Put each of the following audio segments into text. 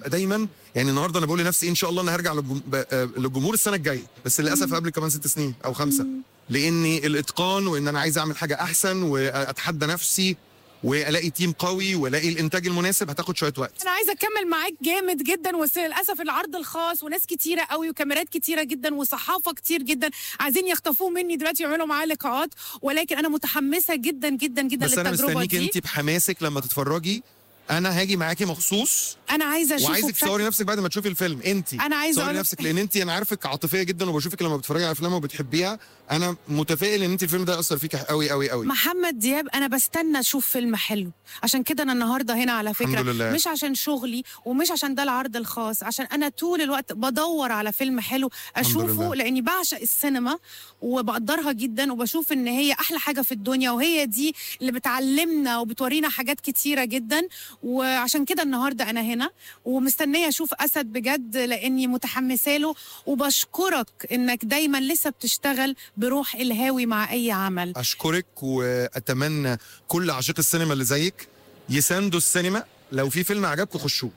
دايما يعني النهارده انا بقول لنفسي ان شاء الله انا هرجع للجمهور السنه الجايه، بس للاسف قبل كمان 6 سنين او 5، لاني الاتقان وان انا عايز اعمل حاجه احسن واتحدى نفسي والاقي تيم قوي والاقي الانتاج المناسب هتاخد شويه وقت. انا عايزه اكمل معاك جامد جدا، بس للاسف العرض الخاص وناس كتيره قوي وكاميرات كتيره جدا وصحافه كتير جدا عايزين يخطفوه مني دلوقتي يعملوا معاه لقاءات، ولكن انا متحمسه جدا جدا جدا بس للتجربه انا دي. مستنيك انت بحماسك لما تتفرجي، انا هاجي معاكي مخصوص، انا عايزه اشوفه وعايزك تصوري نفسك بعد ما تشوفي الفيلم. انت انا عايزه تصوري نفسك لان انت انا عارفك عاطفيه جدا وبشوفك لما بتتفرجي على افلام وبتحبيها. انا متفائل ان انت الفيلم ده اثر فيك قوي قوي قوي. محمد دياب انا بستنى اشوف فيلم حلو، عشان كده انا النهارده هنا على فكره. الحمد لله. مش عشان شغلي ومش عشان ده العرض الخاص، عشان انا طول الوقت بدور على فيلم حلو اشوفه، لاني بعشق السينما وبقدرها جدا وبشوف ان هي احلى حاجه في الدنيا، وهي دي اللي بتعلمنا وبتورينا حاجات كتيره جدا. وعشان كده النهارده انا هنا ومستنيه اشوف اسد بجد، لاني متحمسه له، وبشكرك انك دايما لسه بتشتغل بروح الهاوي مع اي عمل. اشكرك واتمنى كل عاشق السينما اللي زيك يساندوا السينما. لو في فيلم عجبكم خشوه.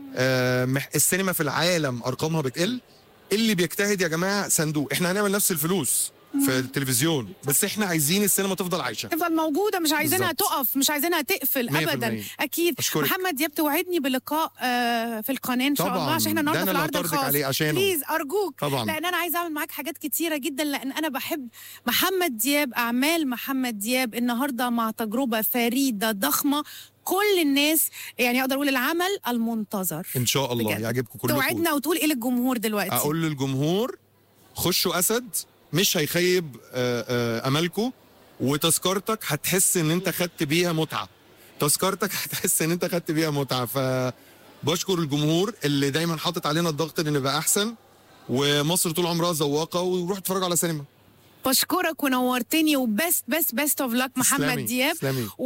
السينما في العالم ارقامها بتقل، اللي بيجتهد يا جماعه ساندوه. احنا هنعمل نفس الفلوس في التلفزيون، بس احنا عايزين السينما تفضل عايشه، تفضل موجوده، مش عايزينها بالزبط. تقف، مش عايزينها تقفل ابدا. اكيد. أشكرك. محمد دياب توعدني بلقاء في القناه ان شاء الله، عشان احنا النهارده في العرض الخاص. بليز ارجوك طبعا. لان انا عايزه اعمل معاك حاجات كتيره جدا، لان انا بحب محمد دياب، اعمال محمد دياب النهارده مع تجربه فريده ضخمه. كل الناس يعني اقدر اقول العمل المنتظر ان شاء الله يعجبكم كلكم. توعدنا وتقول ايه للجمهور دلوقتي؟ اقول للجمهور خشوا اسد، مش هيخيب املكم، وتذكرتك هتحس ان انت خدت بيها متعه. تذكرتك هتحس ان انت خدت بيها متعه. فبشكر الجمهور اللي دايما حاطط علينا الضغط ان نبقى احسن، ومصر طول عمرها ذواقه، وروح اتفرجوا على سينما. بشكرك ونورتني، وبست اوف لك محمد دياب.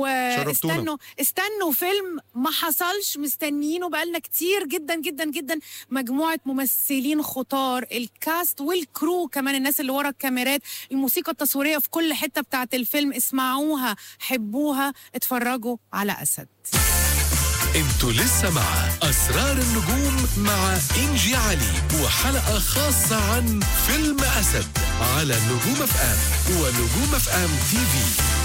استنوا فيلم ما حصلش، مستنيينه بقالنا كتير جدا جدا جدا. مجموعه ممثلين خطار، الكاست والكرو كمان، الناس اللي ورا الكاميرات، الموسيقى التصويريه في كل حته بتاعت الفيلم. اسمعوها، حبوها، اتفرجوا على اسد. انتوا لسه مع أسرار النجوم مع إنجي علي، وحلقة خاصة عن فيلم أسد على نجوم اف ام ونجوم اف ام تي في.